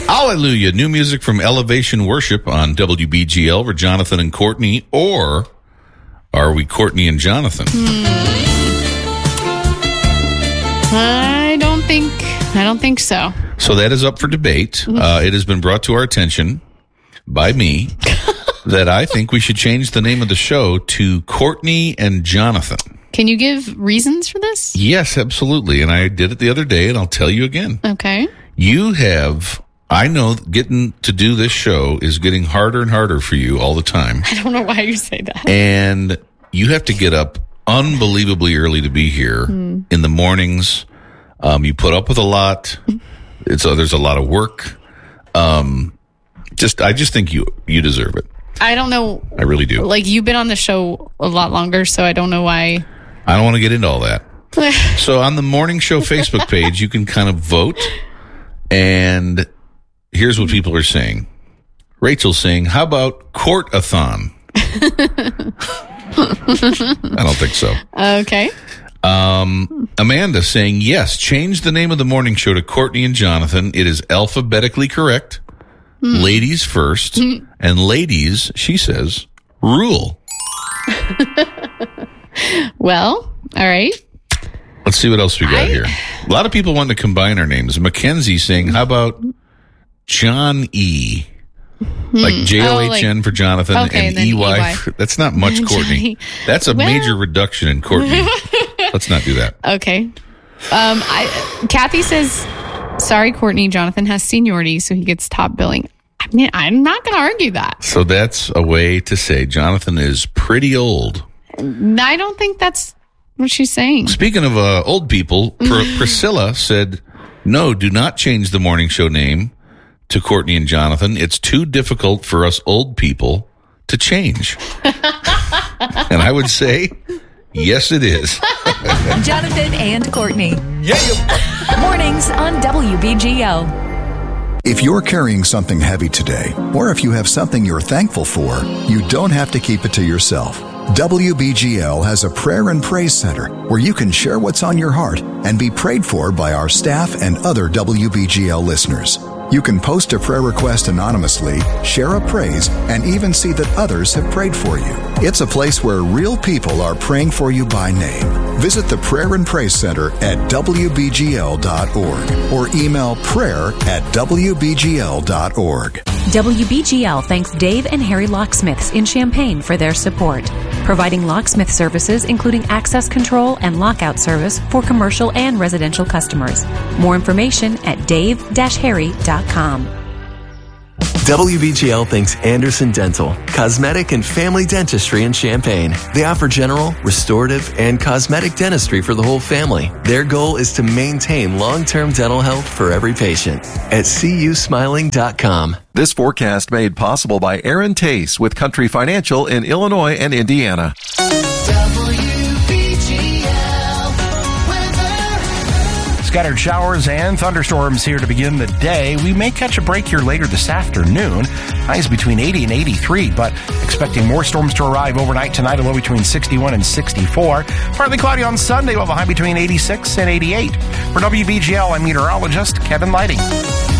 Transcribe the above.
Hallelujah. New music from Elevation Worship on WBGL. We're Jonathan and Courtney, or are we Courtney and Jonathan? I don't think so. So that is up for debate. It has been brought to our attention by me that I think we should change the name of the show to Courtney and Jonathan. Can you give reasons for this? Yes, absolutely. And I did it the other day, and I'll tell you again. Okay. I know getting to do this show is getting harder and harder for you all the time. I don't know why you say that. And you have to get up unbelievably early to be here in the mornings. You put up with a lot. There's a lot of work. I just think you deserve it. I don't know. I really do. Like, you've been on the show a lot longer, so I don't know why. I don't want to get into all that. So on the morning show Facebook page, you can kind of vote. And here's what people are saying. Rachel's saying, how about Court-a-thon? I don't think so. Okay. Amanda saying, yes, change the name of the morning show to Courtney and Jonathan. It is alphabetically correct. Ladies first. And ladies, she says, rule. Well, all right. Let's see what else we got here. A lot of people want to combine our names. Mackenzie saying, how about John E? Like John for Jonathan and EY. That's not much, Courtney. That's a major reduction in Courtney. Let's not do that. Okay. Kathy says, sorry, Courtney, Jonathan has seniority, so he gets top billing. I mean, I'm not going to argue that. So that's a way to say Jonathan is pretty old. I don't think that's what she's saying. Speaking of old people, Priscilla said, no, do not change the morning show name to Courtney and Jonathan. It's too difficult for us old people to change. And I would say, yes, it is. Jonathan and Courtney. Yeah. Mornings on WBGL. If you're carrying something heavy today, or if you have something you're thankful for, you don't have to keep it to yourself. WBGL has a prayer and praise center where you can share what's on your heart and be prayed for by our staff and other WBGL listeners. You can post a prayer request anonymously, share a praise, and even see that others have prayed for you. It's a place where real people are praying for you by name. Visit the Prayer and Praise Center at WBGL.org or email prayer@WBGL.org. WBGL thanks Dave and Harry Locksmiths in Champaign for their support, providing locksmith services including access control and lockout service for commercial and residential customers. More information at dave-harry.com. WBGL thanks Anderson Dental, cosmetic and family dentistry in Champaign. They offer general, restorative, and cosmetic dentistry for the whole family. Their goal is to maintain long-term dental health for every patient at CUSmiling.com. This forecast made possible by Aaron Tace with Country Financial in Illinois and Indiana. Scattered showers and thunderstorms here to begin the day. We may catch a break here later this afternoon. Highs between 80 and 83, but expecting more storms to arrive overnight tonight, a low between 61 and 64. Partly cloudy on Sunday, we'll have a high between 86 and 88. For WBGL, I'm meteorologist Kevin Lighting.